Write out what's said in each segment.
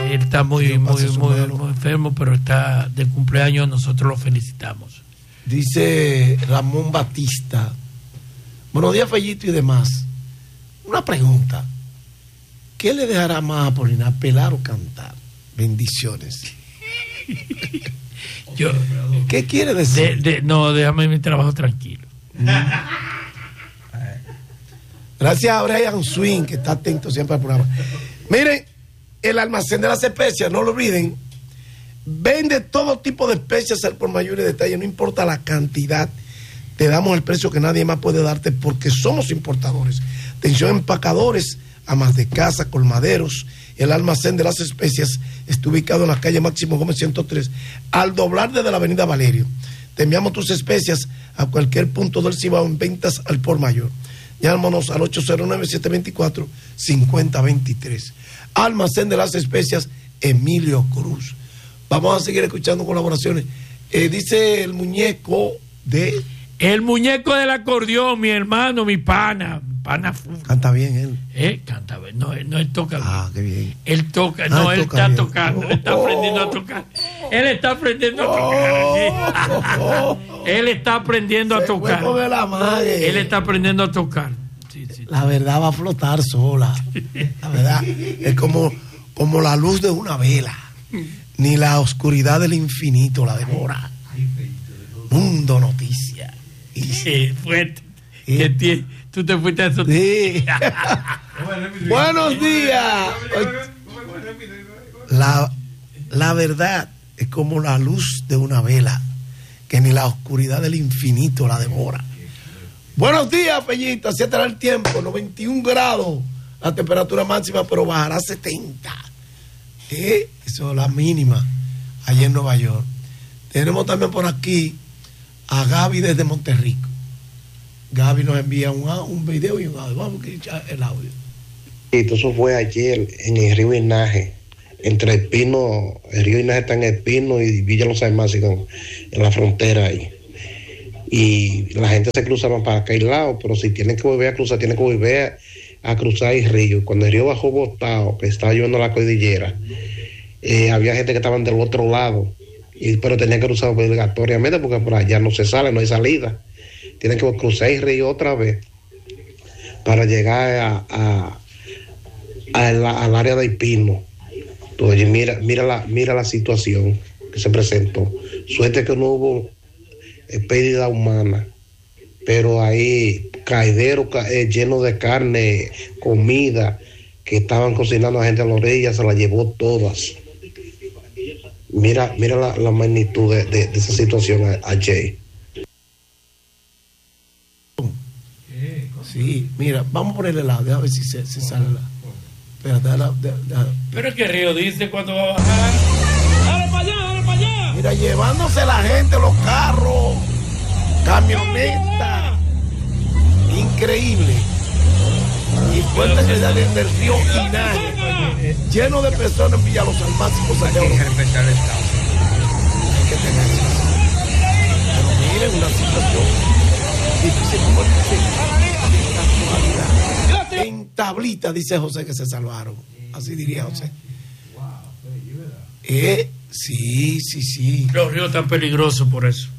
Él está muy enfermo, pero está de cumpleaños. Nosotros lo felicitamos. Dice Ramón Batista: buenos días, Fellito y demás. Una pregunta: ¿qué le dejará más a Apolinar, pelar o cantar? Bendiciones. ¿Qué quiere decir? No, déjame mi trabajo tranquilo. Gracias a Brian Swing, que está atento siempre al programa. Miren, el almacén de las especias, no lo olviden, vende todo tipo de especias al por mayor y detalle, no importa la cantidad, te damos el precio que nadie más puede darte porque somos importadores. Atención, empacadores, amas de casa, colmaderos. El almacén de las especias está ubicado en la calle Máximo Gómez 103, al doblar desde la avenida Valerio. Te enviamos tus especias a cualquier punto del Cibao en ventas al por mayor. Llámanos al 809-724-5023. Almacén de las especias, Emilio Cruz. Vamos a seguir escuchando colaboraciones. Dice el muñeco de... El muñeco del acordeón, mi hermano, mi pana. Canta bien él. Canta bien. No, él toca bien. Ah, qué bien. Él toca, él está bien tocando. Él está aprendiendo a tocar. Él está aprendiendo a tocar. Él está aprendiendo a tocar. Él está aprendiendo a tocar. Sí. La verdad va a flotar sola. La verdad es como la luz de una vela. Ni la oscuridad del infinito la devora. Mundo Noticias. Sí, fuerte. Tú te fuiste a eso. Sí. Buenos días. La verdad es como la luz de una vela, que ni la oscuridad del infinito la devora. Buenos días, Fellito. Así estará el tiempo. 91 grados la temperatura máxima, pero bajará a 70. Eso es la mínima allá en Nueva York. Tenemos también por aquí a Gaby desde Monterrico. Gaby nos envía un video y un audio. Vamos a escuchar el audio. Eso fue ayer en el río Inaje, entre el río Inaje está en el Pino y Villa Los Almácigos, en la frontera ahí. Y la gente se cruzaba para aquel lado, pero si tienen que volver a cruzar, tienen que volver a cruzar el río. Cuando el río bajó botado, que estaba lloviendo la cordillera, había gente que estaban del otro lado, pero tenían que cruzar obligatoriamente porque por allá no se sale, no hay salida. Tienen que cruzar el río otra vez para llegar al área de Pino. Entonces, mira la situación que se presentó. Suerte que no hubo pérdida humana, pero ahí caidero lleno de carne, comida que estaban cocinando a la gente a la orilla, se la llevó todas. Mira la magnitud de esa situación ayer. Sí, mira, vamos a ponerle el audio a ver si sale la. Pero es que Río dice cuando va a bajar. ¡Dale para allá! Mira, llevándose la gente, los carros, camionetas. Increíble. Y fuerte realidad del río Inaje, lleno de personas en Villa Los Almácigos. Hay que respetar el Estado. Hay que tener eso. Pero miren, una situación difícil como en tablita, dice José, que se salvaron. Así diría José. Sí. Los ríos están peligrosos por eso.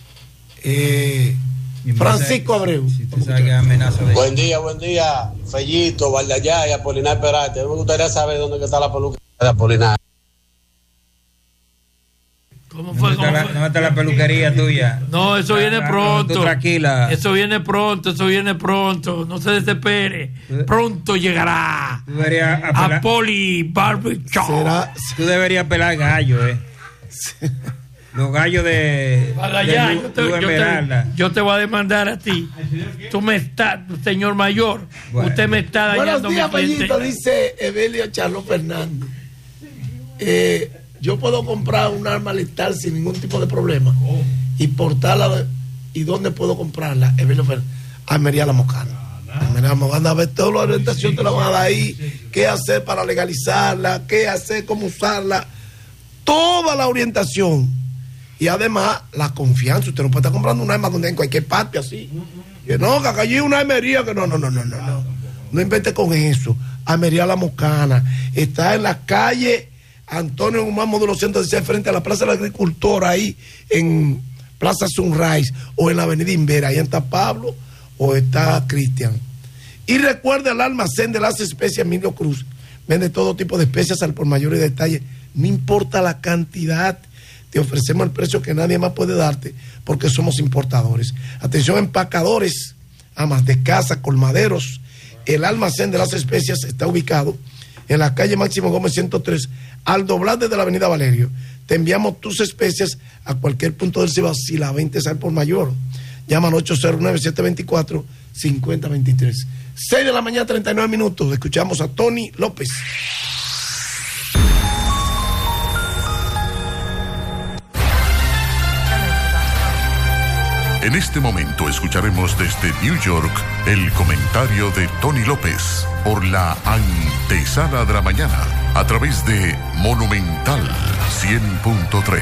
Francisco Abreu. Si usted sabe que amenaza de... Buen día, Fellito, Valdallá y Apolinar Peralta. Me gustaría saber dónde está la peluquería de Apolinar. ¿Cómo fue? ¿Dónde está la peluquería tuya? No, eso viene pronto. Tú tranquila. Eso viene pronto. No se desespere. Pronto llegará. Tú deberías a Poli Barber Shop. Tú deberías pelar gallo, Los gallos de yo te voy a demandar a ti. Tú me estás, señor mayor. Bueno. Usted me está dañando. Buenos días, Fellito, dice Evelio Charlo Fernández. Yo puedo comprar un arma letal sin ningún tipo de problema y portarla. ¿Y dónde puedo comprarla? Evelio Fernández. Almería La Mocana. Almería La Mocana. A ver, toda la orientación te la van a dar ahí. ¿Qué hacer para legalizarla? ¿Qué hacer? ¿Cómo usarla? Toda la orientación. Y además, la confianza. Usted no puede estar comprando un arma donde en cualquier parte así. Que no, que acá hay una armería que no. No invente con eso. Almería La Mocana. Está en la calle Antonio Guzmán, módulo 116, frente a la Plaza del Agricultor, ahí en Plaza Sunrise, o en la Avenida Invera. Ahí está Pablo o está Cristian. Y recuerda el almacén de las especias Emilio Cruz. Vende todo tipo de especias al por mayor y detalle. No importa la cantidad, te ofrecemos el precio que nadie más puede darte porque somos importadores. Atención, empacadores, amas de casa, colmaderos. El almacén de las especias está ubicado en la calle Máximo Gómez 103, al doblar desde la avenida Valerio. Te enviamos tus especias a cualquier punto del Cibao si la vendes al por mayor. Llama al 809-724-5023. 6 de la mañana, 39 minutos. Escuchamos a Tony López. En este momento escucharemos desde New York el comentario de Tony López por la antesala de la mañana a través de Monumental 100.3.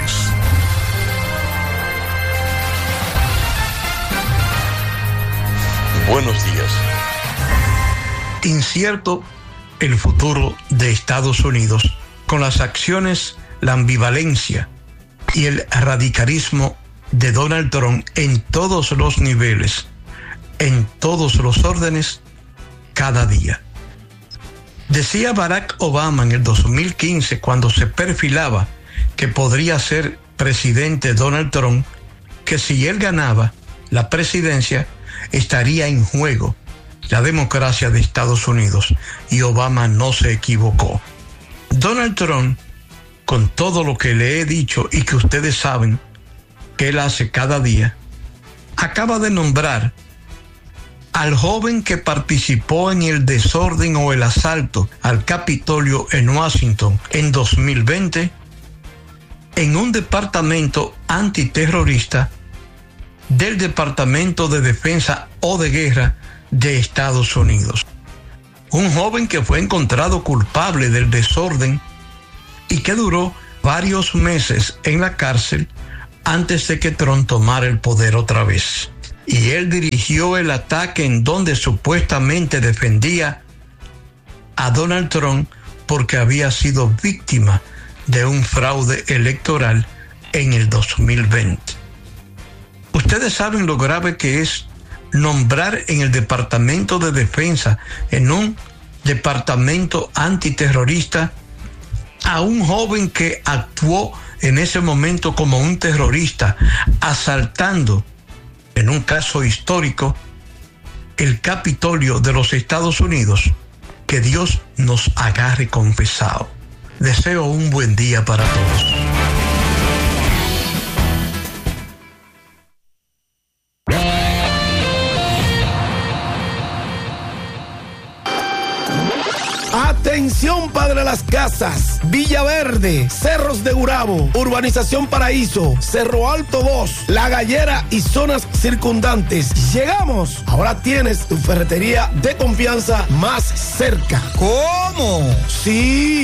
Buenos días. Incierto el futuro de Estados Unidos con las acciones, la ambivalencia y el radicalismo de Donald Trump en todos los niveles, en todos los órdenes, cada día. Decía Barack Obama en el 2015, cuando se perfilaba que podría ser presidente Donald Trump, que si él ganaba la presidencia, estaría en juego la democracia de Estados Unidos, y Obama no se equivocó. Donald Trump, con todo lo que le he dicho y que ustedes saben que él hace cada día, acaba de nombrar al joven que participó en el desorden o el asalto al Capitolio en Washington en 2020 en un departamento antiterrorista del Departamento de Defensa o de Guerra de Estados Unidos. Un joven que fue encontrado culpable del desorden y que duró varios meses en la cárcel antes de que Trump tomara el poder otra vez. Y él dirigió el ataque en donde supuestamente defendía a Donald Trump porque había sido víctima de un fraude electoral en el 2020. Ustedes saben lo grave que es nombrar en el Departamento de Defensa, en un departamento antiterrorista, a un joven que actuó en ese momento como un terrorista, asaltando, en un caso histórico, el Capitolio de los Estados Unidos. Que Dios nos agarre confesado. Deseo un buen día para todos. Atención, Padre de las Casas, Villaverde, Cerros de Gurabo, Urbanización Paraíso, Cerro Alto 2, La Gallera y zonas circundantes. Llegamos. Ahora tienes tu ferretería de confianza más cerca. ¿Cómo? Sí.